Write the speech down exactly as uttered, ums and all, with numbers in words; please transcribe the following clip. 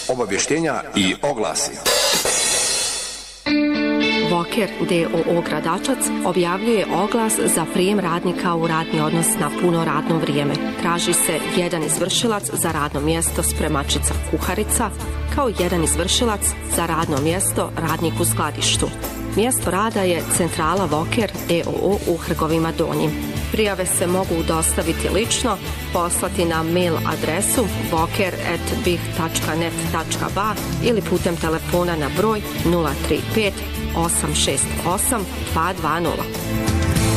obavještenja i oglasi. Voker d o o Gradačac objavljuje oglas za prijem radnika u radni odnos na puno radno vrijeme. Traži se jedan izvršilac za radno mjesto spremačica kuharica, kao jedan izvršilac za radno mjesto radnik u skladištu. Mjesto rada je centrala Voker d o o u Hrgovima Donjim. Prijave se mogu dostaviti lično, poslati na mail adresu voker at bih tačka net tačka ba ili putem telefona na broj nula tri pet osam šest osam dva dva nula.